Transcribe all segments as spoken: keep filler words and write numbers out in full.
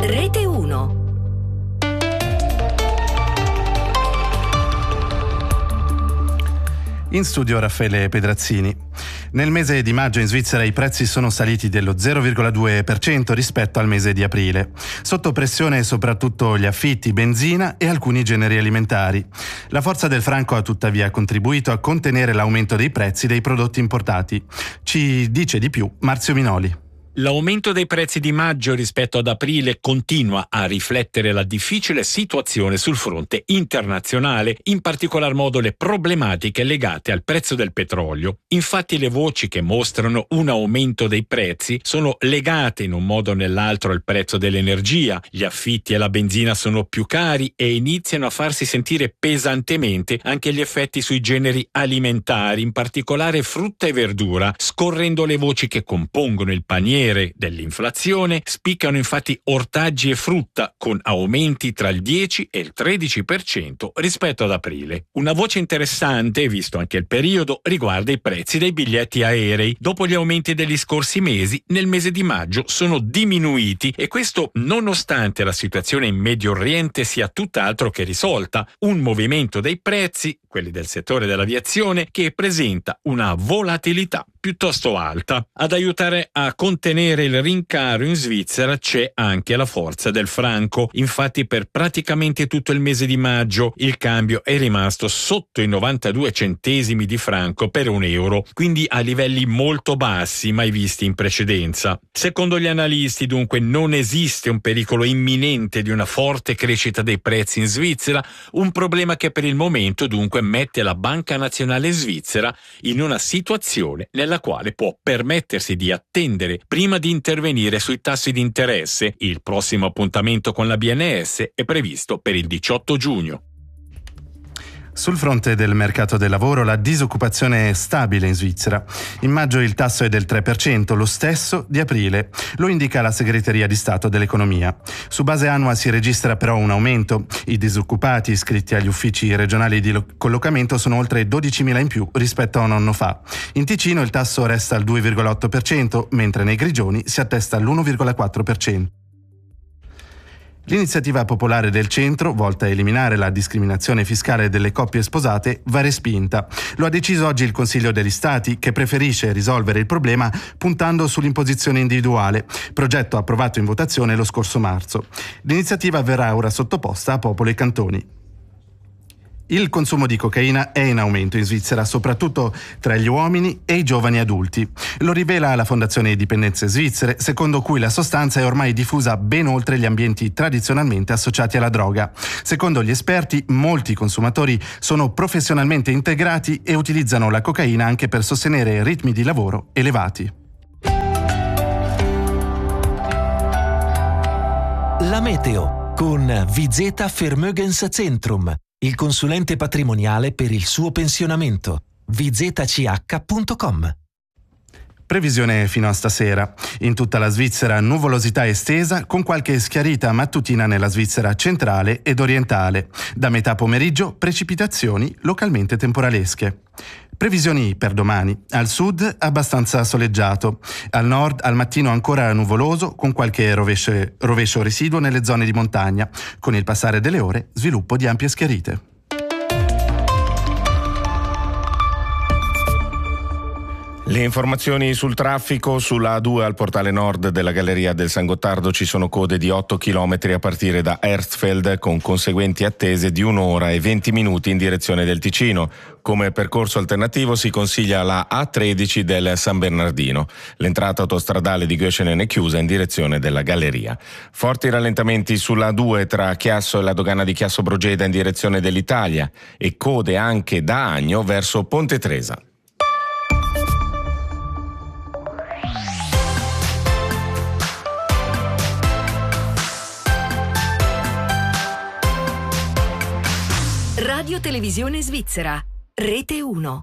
Rete uno. In studio Raffaele Pedrazzini. Nel mese di maggio in Svizzera i prezzi sono saliti dello zero virgola due per cento rispetto al mese di aprile. Sotto pressione soprattutto gli affitti, benzina e alcuni generi alimentari. La forza del franco ha tuttavia contribuito a contenere l'aumento dei prezzi dei prodotti importati. Ci dice di più Marzio Minoli. L'aumento dei prezzi di maggio rispetto ad aprile continua a riflettere la difficile situazione sul fronte internazionale, in particolar modo le problematiche legate al prezzo del petrolio. Infatti le voci che mostrano un aumento dei prezzi sono legate in un modo o nell'altro al prezzo dell'energia, gli affitti e la benzina sono più cari e iniziano a farsi sentire pesantemente anche gli effetti sui generi alimentari, in particolare frutta e verdura. Scorrendo le voci che compongono il paniere dell'inflazione, spiccano infatti ortaggi e frutta con aumenti tra il dieci e il tredici per cento rispetto ad aprile. Una voce interessante, visto anche il periodo, riguarda i prezzi dei biglietti aerei. Dopo gli aumenti degli scorsi mesi, nel mese di maggio sono diminuiti e questo nonostante la situazione in Medio Oriente sia tutt'altro che risolta. Un movimento dei prezzi, quelli del settore dell'aviazione, che presenta una volatilità piuttosto alta. Ad aiutare a contenere il rincaro in Svizzera c'è anche la forza del franco. Infatti per praticamente tutto il mese di maggio il cambio è rimasto sotto i novantadue centesimi di franco per un euro, quindi a livelli molto bassi mai visti in precedenza. Secondo gli analisti dunque non esiste un pericolo imminente di una forte crescita dei prezzi in Svizzera, un problema che per il momento dunque mette la Banca Nazionale Svizzera in una situazione nella quale può permettersi di attendere prima di intervenire sui tassi di interesse. Il prossimo appuntamento con la B N S è previsto per il diciotto giugno. Sul fronte del mercato del lavoro la disoccupazione è stabile in Svizzera. In maggio il tasso è del tre per cento, lo stesso di aprile. Lo indica la Segreteria di Stato dell'Economia. Su base annua si registra però un aumento. I disoccupati iscritti agli uffici regionali di collocamento sono oltre dodicimila in più rispetto a un anno fa. In Ticino il tasso resta al due virgola otto per cento, mentre nei Grigioni si attesta all'uno virgola quattro per cento. L'iniziativa popolare del centro, volta a eliminare la discriminazione fiscale delle coppie sposate, va respinta. Lo ha deciso oggi il Consiglio degli Stati, che preferisce risolvere il problema puntando sull'imposizione individuale, progetto approvato in votazione lo scorso marzo. L'iniziativa verrà ora sottoposta a popolo e cantoni. Il consumo di cocaina è in aumento in Svizzera, soprattutto tra gli uomini e i giovani adulti. Lo rivela la Fondazione Dipendenze Svizzere, secondo cui la sostanza è ormai diffusa ben oltre gli ambienti tradizionalmente associati alla droga. Secondo gli esperti, molti consumatori sono professionalmente integrati e utilizzano la cocaina anche per sostenere ritmi di lavoro elevati. La meteo con Vizeta Vermögenszentrum, il consulente patrimoniale per il suo pensionamento. v z c h punto com. Previsione fino a stasera. In tutta la Svizzera nuvolosità estesa con qualche schiarita mattutina nella Svizzera centrale ed orientale. Da metà pomeriggio precipitazioni localmente temporalesche. Previsioni per domani. Al sud abbastanza soleggiato. Al nord al mattino ancora nuvoloso con qualche rovescio, rovescio residuo nelle zone di montagna. Con il passare delle ore sviluppo di ampie schiarite. Le informazioni sul traffico: sulla A due al portale nord della Galleria del San Gottardo ci sono code di otto chilometri a partire da Erzfeld, con conseguenti attese di un'ora e venti minuti in direzione del Ticino. Come percorso alternativo si consiglia la A tredici del San Bernardino. L'entrata autostradale di Göschenen è chiusa in direzione della Galleria. Forti rallentamenti sulla A due tra Chiasso e la dogana di Chiasso Brogeda in direzione dell'Italia e code anche da Agno verso Ponte Tresa. Radio Televisione Svizzera, Rete uno.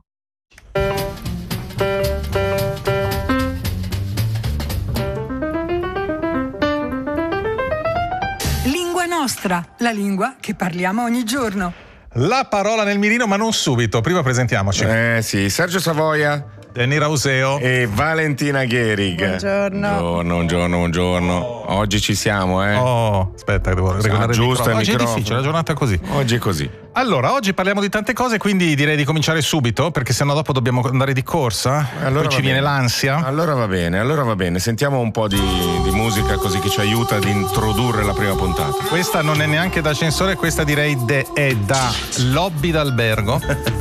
Lingua nostra, la lingua che parliamo ogni giorno. La parola nel mirino, ma non subito, prima presentiamoci. Eh sì, Sergio Savoia. Danny Rauseo e Valentina Gherig. Buongiorno. Buongiorno, buongiorno, buongiorno. Oggi ci siamo, eh. Oh, aspetta, devo regolare il giusto microfono. Oggi il è difficile, la giornata è così. Oggi è così. Allora, oggi parliamo di tante cose, quindi direi di cominciare subito, perché sennò dopo dobbiamo andare di corsa. Allora poi ci viene bene. l'ansia. Allora va bene, allora va bene. Sentiamo un po' di, di musica così che ci aiuta ad introdurre la prima puntata. Questa non è neanche da ascensore, questa direi de- è da lobby d'albergo.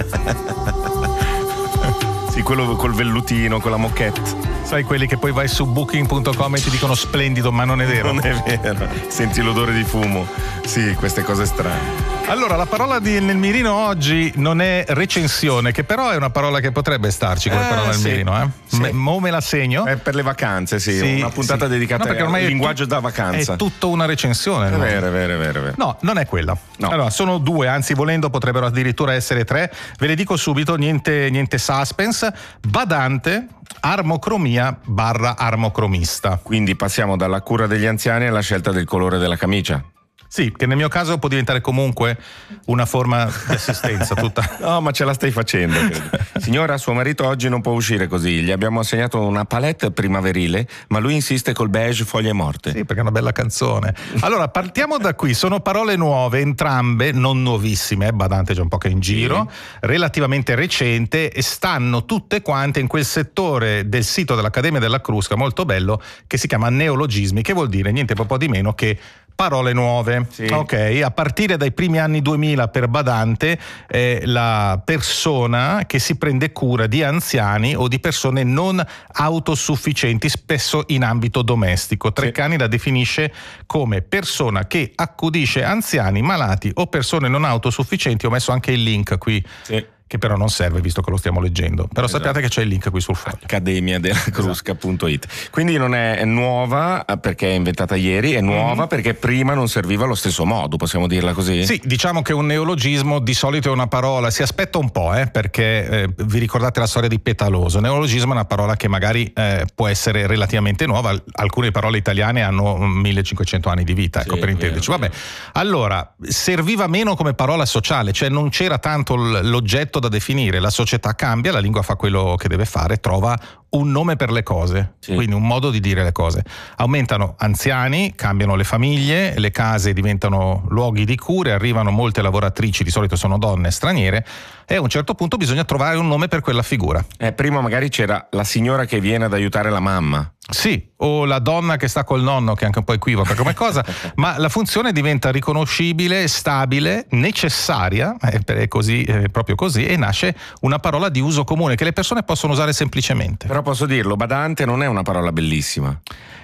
Sì, quello col vellutino, con la moquette. Sai quelli che poi vai su booking punto com e ti dicono splendido, ma non è vero. Non è vero. Senti l'odore di fumo. Sì, queste cose strane. Allora, la parola di, nel mirino oggi non è recensione, che però è una parola che potrebbe starci come Eh, parola nel sì. mirino, eh? Sì. Me, mo me la segno. È per le vacanze, sì. Sì, Una puntata sì. dedicata No, perché ormai al è linguaggio tut- da vacanza. È tutto una recensione. È no? vero, è vero, è vero, è vero. No, non è quella. No. Allora, sono due, anzi volendo potrebbero addirittura essere tre. Ve le dico subito, niente, niente suspense. Badante, armocromia barra armocromista. Quindi passiamo dalla cura degli anziani alla scelta del colore della camicia. Sì, che nel mio caso può diventare comunque una forma di assistenza tutta. No, ma ce la stai facendo, credo. Signora, suo marito oggi non può uscire così. Gli abbiamo assegnato una palette primaverile, ma lui insiste col beige foglie morte. Sì, perché è una bella canzone. Allora, partiamo da qui. Sono parole nuove, entrambe, non nuovissime, eh, Badante già un po' che è in giro, sì. Relativamente recente, e stanno tutte quante in quel settore del sito dell'Accademia della Crusca, molto bello, che si chiama neologismi, che vuol dire niente po' di meno che parole nuove. Sì. Ok, a partire dai primi anni duemila per Badante è la persona che si prende cura di anziani o di persone non autosufficienti, spesso in ambito domestico. Treccani sì. La definisce come persona che accudisce anziani, malati o persone non autosufficienti. Ho messo anche il link qui. Sì. Che però non serve visto che lo stiamo leggendo, però esatto. Sappiate che c'è il link qui sul foglio. Accademia della Crusca punto it. Esatto. Quindi non è nuova perché è inventata ieri, è nuova mm-hmm. perché prima non serviva allo stesso modo, possiamo dirla così? Sì, diciamo che un neologismo di solito è una parola, si aspetta un po' eh, perché eh, vi ricordate la storia di Petaloso. Neologismo è una parola che magari eh, può essere relativamente nuova, alcune parole italiane hanno millecinquecento anni di vita, ecco, sì, per intenderci. Vabbè, allora serviva meno come parola sociale, cioè non c'era tanto l'oggetto da definire, la società cambia, la lingua fa quello che deve fare, trova un nome per le cose, sì. Quindi un modo di dire le cose. Aumentano anziani, cambiano le famiglie, le case diventano luoghi di cure, arrivano molte lavoratrici, di solito sono donne straniere, e a un certo punto bisogna trovare un nome per quella figura. Eh, prima magari c'era la signora che viene ad aiutare la mamma. Sì, o la donna che sta col nonno, che è anche un po' equivoca come cosa, ma la funzione diventa riconoscibile, stabile, necessaria, è così, è proprio così, e nasce una parola di uso comune che le persone possono usare semplicemente. Però posso dirlo, badante non è una parola bellissima.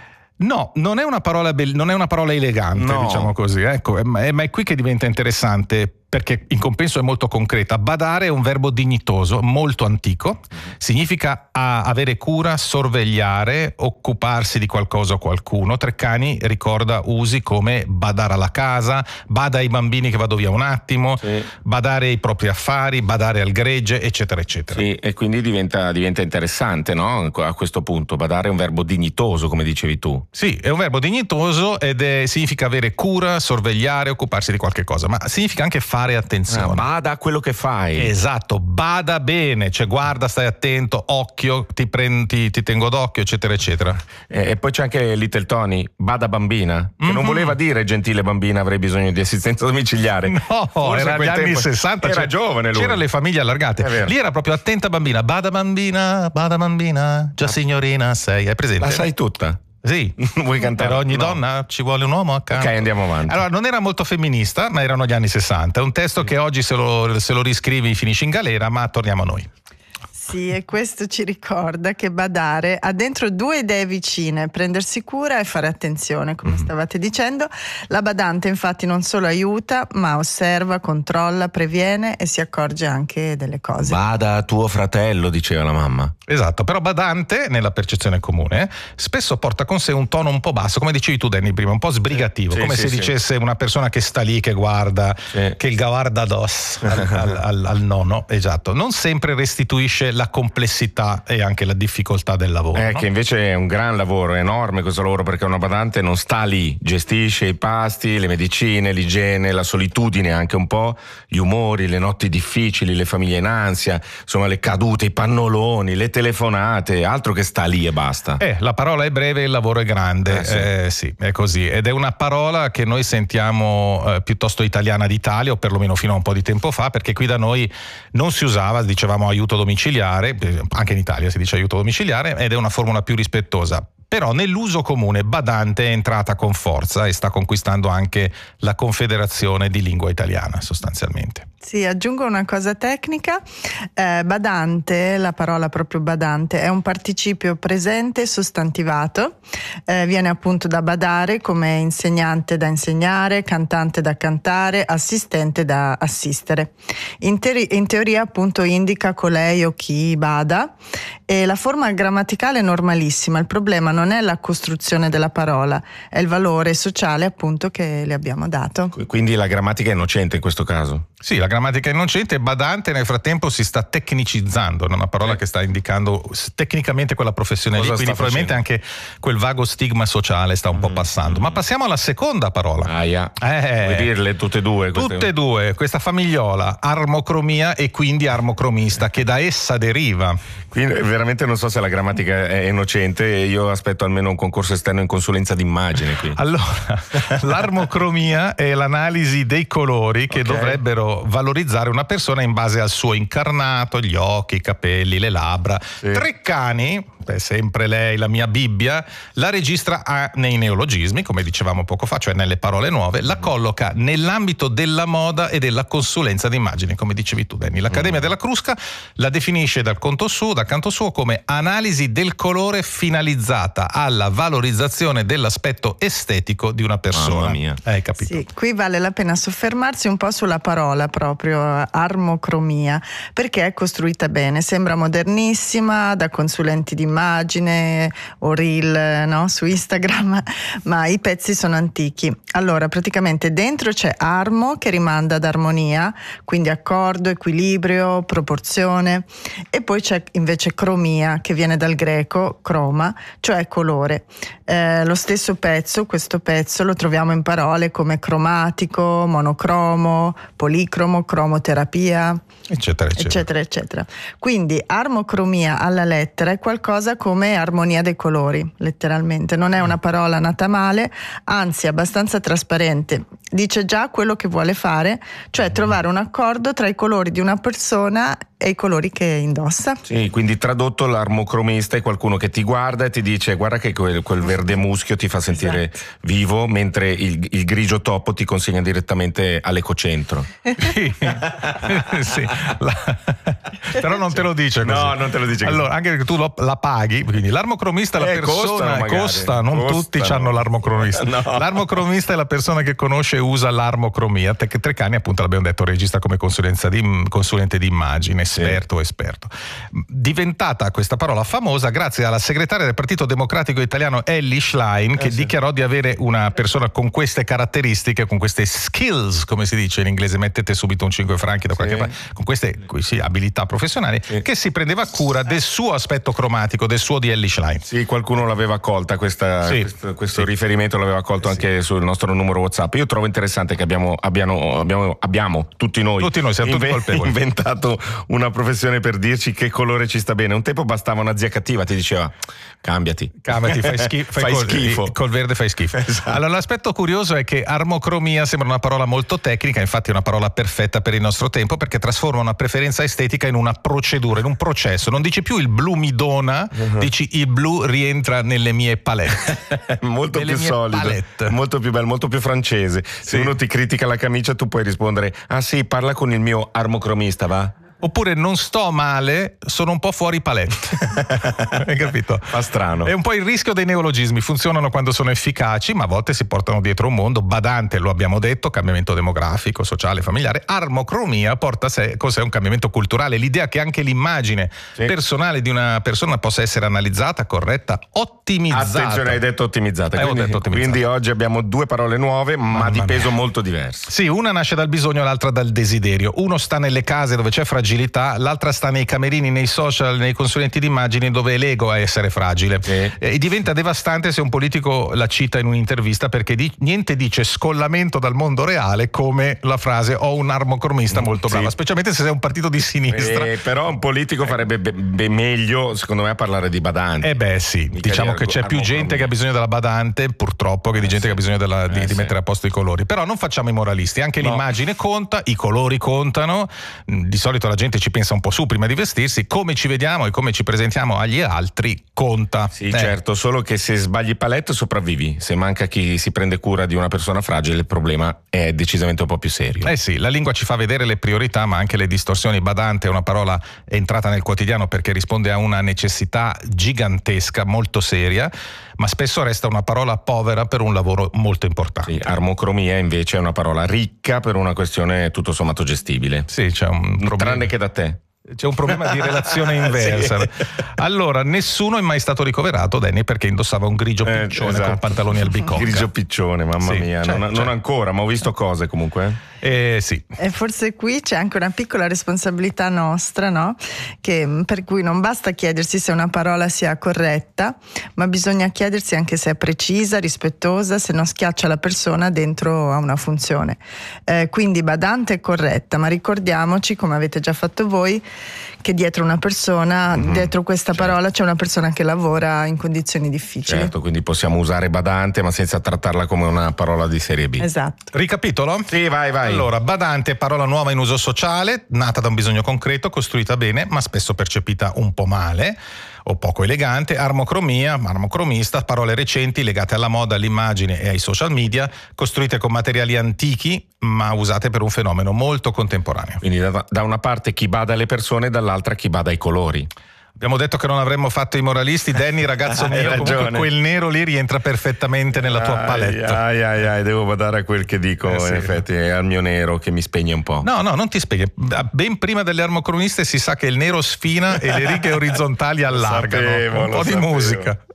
No, non è una parola, be- non è una parola elegante, no. Diciamo così, ecco, è, ma è qui che diventa interessante, perché in compenso è molto concreta. Badare è un verbo dignitoso, molto antico, significa a, avere cura, sorvegliare, occuparsi di qualcosa o qualcuno. Treccani ricorda usi come badare alla casa, bada ai bambini che vado via un attimo, sì. Badare ai propri affari, badare al gregge, eccetera, eccetera. Sì, e quindi diventa, diventa interessante, no? A questo punto, badare è un verbo dignitoso, come dicevi tu. Sì, è un verbo dignitoso ed è, significa avere cura, sorvegliare, occuparsi di qualche cosa, ma significa anche fare attenzione. Ah, bada a quello che fai. Esatto, bada bene, cioè guarda, stai attento, occhio, ti, prendi, ti tengo d'occhio, eccetera, eccetera. E, e poi c'è anche Little Tony, bada bambina, che mm-hmm. non voleva dire gentile bambina avrei bisogno di assistenza domiciliare. No, forse era negli anni sessanta. Era cioè, giovane lui. C'erano le famiglie allargate. Lì era proprio attenta bambina, bada bambina, bada bambina, già signorina sei, hai presente? La sai tutta? Sì, vuoi cantare? Per ogni no. donna ci vuole un uomo accanto. Ok, andiamo avanti. Allora, non era molto femminista, ma erano gli anni sessanta. È un testo che oggi se lo, se lo riscrivi finisci in galera, ma torniamo a noi. Sì, e questo ci ricorda che badare ha dentro due idee vicine: prendersi cura e fare attenzione, come mm-hmm. stavate dicendo. La badante infatti non solo aiuta, ma osserva, controlla, previene e si accorge anche delle cose. Bada a tuo fratello, diceva la mamma. Esatto, però badante, nella percezione comune, spesso porta con sé un tono un po' basso, come dicevi tu Danny prima, un po' sbrigativo, sì, come sì, se sì. dicesse una persona che sta lì, che guarda, sì. che il guarda dos al, al, al, al nono, esatto. Non sempre restituisce la complessità e anche la difficoltà del lavoro. Eh, no? Che invece è un gran lavoro, è enorme questo lavoro, perché una badante non sta lì, gestisce i pasti, le medicine, l'igiene, la solitudine anche un po', gli umori, le notti difficili, le famiglie in ansia, insomma le cadute, i pannoloni, le telefonate, altro che sta lì e basta. Eh, la parola è breve, il lavoro è grande, eh, sì. Eh, sì, è così, ed è una parola che noi sentiamo eh, piuttosto italiana d'Italia, o perlomeno fino a un po' di tempo fa, perché qui da noi non si usava, dicevamo aiuto domiciliare, anche in Italia si dice aiuto domiciliare, ed è una formula più rispettosa. Però nell'uso comune badante è entrata con forza e sta conquistando anche la Confederazione di Lingua Italiana sostanzialmente. Sì, aggiungo una cosa tecnica. Eh, badante, la parola proprio badante, è un participio presente sostantivato, eh, viene appunto da badare come insegnante da insegnare, cantante da cantare, assistente da assistere. In, teri- in teoria appunto indica colei o chi bada, e la forma grammaticale è normalissima. Il problema non è la costruzione della parola, è il valore sociale appunto che le abbiamo dato. Quindi la grammatica è innocente in questo caso? Sì, la grammatica è innocente. Badante nel frattempo si sta tecnicizzando, è una parola eh. che sta indicando tecnicamente quella professione Cosa lì, quindi probabilmente facendo? anche quel vago stigma sociale sta un mm. po' passando. Ma passiamo alla seconda parola. Ah, yeah. eh, Vuoi dirle tutte e due? Tutte queste... e due, questa famigliola, armocromia e quindi armocromista, che da essa deriva. Quindi veramente non so se la grammatica è innocente, e io aspetto almeno un concorso esterno in consulenza d'immagine qui. Allora, l'armocromia è l'analisi dei colori che okay. dovrebbero valorizzare una persona in base al suo incarnato, gli occhi, i capelli, le labbra. Sì. Treccani, è sempre lei la mia Bibbia, la registra a, nei neologismi, come dicevamo poco fa, cioè nelle parole nuove, la colloca nell'ambito della moda e della consulenza d'immagine, come dicevi tu, Danny. L'Accademia mm. della Crusca la definisce dal conto suo, dal canto suo, come analisi del colore finalizzata alla valorizzazione dell'aspetto estetico di una persona. Mamma mia. Hai capito? Sì, qui vale la pena soffermarsi un po' sulla parola proprio, armocromia, perché è costruita bene, sembra modernissima, da consulenti d'immagine o reel, no? Su Instagram, ma i pezzi sono antichi. Allora, praticamente dentro c'è armo, che rimanda ad armonia, quindi accordo, equilibrio, proporzione, e poi c'è invece cromia, che viene dal greco croma, cioè colore. Eh, lo stesso pezzo, questo pezzo lo troviamo in parole come cromatico, monocromo, policromo, cromoterapia, eccetera, eccetera. eccetera, eccetera. Quindi armocromia alla lettera è qualcosa come armonia dei colori, letteralmente. Non è una parola nata male, anzi è abbastanza trasparente. Dice già quello che vuole fare, cioè trovare un accordo tra i colori di una persona e i colori che indossa. Sì, quindi tradotto, l'armocromista è qualcuno che ti guarda e ti dice: guarda che quel, quel verde muschio ti fa sentire esatto. vivo, mentre il, il grigio topo ti consegna direttamente all'ecocentro. Sì, sì. La... però non te lo dice così. No, non te lo dice così. Allora, anche perché tu lo, la paghi, quindi l'armocromista è la eh, persona costa, costa, non costano. tutti hanno l'armocromista. No. L'armocromista è la persona che conosce e usa l'armocromia. Treccani, appunto, l'abbiamo detto, registra come consulenza di, consulente di immagine, esperto o esperto. Diventata questa parola famosa grazie alla segretaria del Partito Democratico Italiano Elly Schlein, che eh, sì. dichiarò di avere una persona con queste caratteristiche, con queste skills, come si dice in inglese, mettete subito un cinque franchi da qualche sì. parte, con queste sì, abilità professionali, sì. che si prendeva cura del suo aspetto cromatico, del suo di Elly Schlein. Sì, qualcuno l'aveva colta questa, sì. questo, questo sì. riferimento l'aveva colto sì. anche sul nostro numero WhatsApp. Io trovo interessante che abbiamo, abbiamo, abbiamo, abbiamo tutti noi, tutti noi siamo inve- tutti colpevoli. inventato una professione per dirci che colore ci sta bene. Un tempo bastava una zia cattiva, ti diceva cambiati, cambiati, fai, schi- fai, fai col, schifo, col verde fai schifo. Esatto. Allora, l'aspetto curioso è che armocromia sembra una parola molto tecnica, infatti è una parola perfetta per il nostro tempo, perché trasforma una preferenza estetica in una procedura, in un processo. Non dici più il blu mi dona, uh-huh. dici il blu rientra nelle mie palette. Molto nelle più solido, palette. molto più bello, molto più francese. Sì. Se uno ti critica la camicia, tu puoi rispondere: ah sì, parla con il mio armocromista, va? Oppure non sto male, sono un po' fuori palette. Hai capito? Fa strano. È un po' il rischio dei neologismi, funzionano quando sono efficaci, ma a volte si portano dietro un mondo. Badante, lo abbiamo detto, cambiamento demografico, sociale, familiare. Armocromia porta sé, con sé un cambiamento culturale, l'idea che anche l'immagine sì. personale di una persona possa essere analizzata, corretta, ottimizzata. Attenzione, hai detto ottimizzata. Eh, quindi, detto ottimizzata. Quindi oggi abbiamo due parole nuove, ma Mamma di peso mia. molto diverse. Sì, una nasce dal bisogno, l'altra dal desiderio. Uno sta nelle case dove c'è fragilità fragilità, l'altra sta nei camerini, nei social, nei consulenti d'immagini, dove è l'ego a essere fragile. Sì. E diventa devastante se un politico la cita in un'intervista, perché di, niente dice scollamento dal mondo reale come la frase "ho un armocromista molto brava", sì. specialmente se sei un partito di sinistra. Eh, però un politico farebbe be- be- meglio, secondo me, a parlare di badante. Eh beh sì, Mica diciamo di che c'è più armocromia. gente che ha bisogno della badante, purtroppo, che di Eh, gente sì. che ha bisogno della, di, Eh, di sì. mettere a posto i colori. Però non facciamo i moralisti, anche No. l'immagine conta, i colori contano. Di solito la gente ci pensa un po' su prima di vestirsi, come ci vediamo e come ci presentiamo agli altri conta. Sì, Eh. certo, solo che se sbagli paletto sopravvivi. Se manca chi si prende cura di una persona fragile, il problema è decisamente un po' più serio. Eh sì, la lingua ci fa vedere le priorità, ma anche le distorsioni. Badante è una parola entrata nel quotidiano perché risponde a una necessità gigantesca, molto seria, ma spesso resta una parola povera per un lavoro molto importante. Sì, armocromia invece è una parola ricca per una questione tutto sommato gestibile. Sì, c'è un problema. Tranne che da te. C'è un problema di relazione inversa. Sì. Allora, nessuno è mai stato ricoverato, Danny, perché indossava un grigio Eh, piccione esatto. con pantaloni albicocca. Grigio piccione, mamma Sì, mia. c'è, non, c'è. non ancora, ma ho visto cose comunque. Eh sì. E forse qui c'è anche una piccola responsabilità nostra, no? Che, per cui non basta chiedersi se una parola sia corretta, ma bisogna chiedersi anche se è precisa, rispettosa, se non schiaccia la persona dentro a una funzione. Eh, quindi badante è corretta, ma ricordiamoci, come avete già fatto voi, che dietro una persona, Mm-hmm. dietro questa Certo. parola c'è una persona che lavora in condizioni difficili. Certo, quindi possiamo usare badante, ma senza trattarla come una parola di serie B. Esatto. Ricapitolo? Sì, vai, vai. Allora, badante è parola nuova in uso sociale, nata da un bisogno concreto, costruita bene, ma spesso percepita un po' male o poco elegante. Armocromia, armocromista, parole recenti legate alla moda, all'immagine e ai social media, costruite con materiali antichi, ma usate per un fenomeno molto contemporaneo. Quindi da, da una parte chi bada alle persone, dall'altra chi bada ai colori. Abbiamo detto che non avremmo fatto i moralisti. Danny, ragazzo Hai mio, comunque ragione. quel nero lì rientra perfettamente nella tua Ai, palette. Ai, ai, ai, devo badare a quel che dico, Eh, sì. in effetti, è al mio nero che mi spegne un po'. No, no, non ti spieghi. Ben prima delle armocroniste si sa che il nero sfina e le righe orizzontali allargano. sapevo, Un lo po' di sapevo. musica.